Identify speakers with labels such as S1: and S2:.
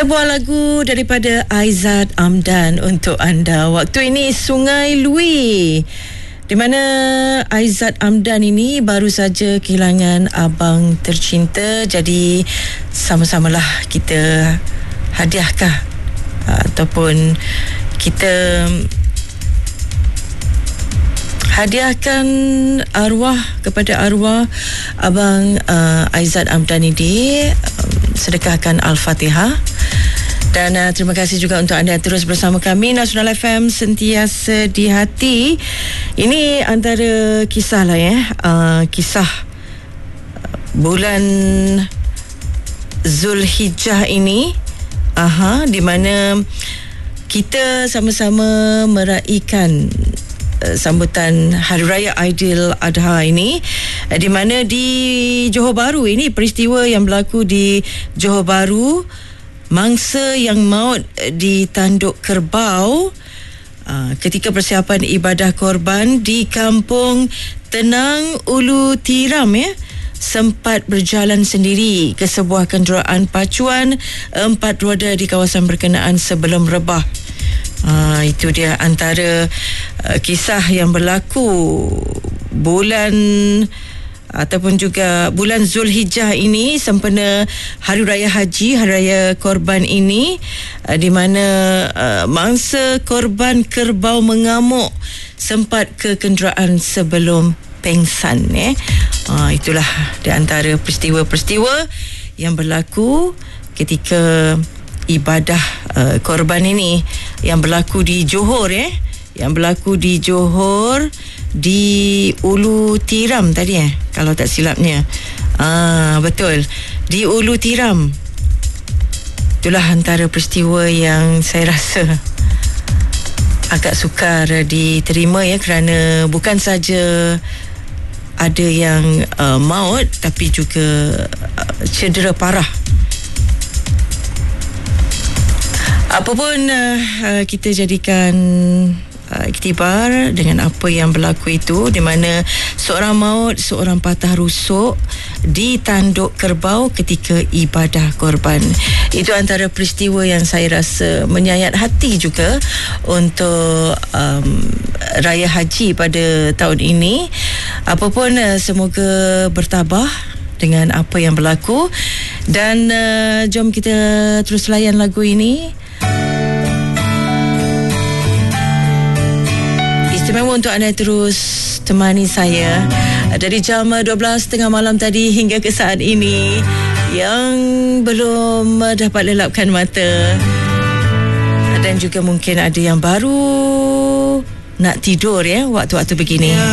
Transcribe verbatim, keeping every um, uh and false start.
S1: Sebuah lagu daripada Aizat Amdan untuk anda. Waktu ini Sungai Lui, di mana Aizat Amdan ini baru saja kehilangan abang tercinta. Jadi sama-samalah kita hadiahkah ataupun kita hadiahkan arwah kepada arwah abang uh, Aizat Amdan ini, um, sedekahkan Al-Fatihah. Dan uh, terima kasih juga untuk anda terus bersama kami. Nasional F M sentiasa di hati. Ini antara kisah lah ya, uh, kisah bulan Zulhijjah ini, aha, di mana kita sama-sama meraihkan uh, sambutan Hari Raya Aidiladha ini, uh, di mana di Johor Bahru ini, peristiwa yang berlaku di Johor Bahru, mangsa yang maut di Tanduk Kerbau uh, ketika persiapan ibadah korban di Kampung Tenang Ulu Tiram ya, sempat berjalan sendiri ke sebuah kenderaan pacuan empat roda di kawasan berkenaan sebelum rebah. Uh, itu dia antara uh, kisah yang berlaku bulan ataupun juga bulan Zulhijjah ini, sempena Hari Raya Haji, Hari Raya Korban ini, uh, di mana uh, mangsa korban kerbau mengamuk sempat ke kenderaan sebelum pengsan eh. Uh, itulah di antara peristiwa-peristiwa yang berlaku ketika ibadah uh, korban ini yang berlaku di Johor eh. Yang berlaku di Johor, di Ulu Tiram tadi eh, kalau tak silapnya. Ah, betul, di Ulu Tiram. Itulah antara peristiwa yang saya rasa agak sukar diterima ya, kerana bukan saja ada yang uh, maut, tapi juga uh, cedera parah. Apapun uh, kita jadikan Uh, iktibar dengan apa yang berlaku itu, di mana seorang maut, seorang patah rusuk di Tanduk Kerbau ketika ibadah korban. Itu antara peristiwa yang saya rasa menyayat hati juga untuk um, Raya Haji pada tahun ini. Apapun, uh, semoga bertabah dengan apa yang berlaku. Dan uh, jom kita terus layan lagu ini. Istimewa untuk anda terus temani saya dari jam dua belas tiga puluh malam tadi hingga ke saat ini, yang belum dapat lelapkan mata, dan juga mungkin ada yang baru nak tidur ya waktu-waktu begini.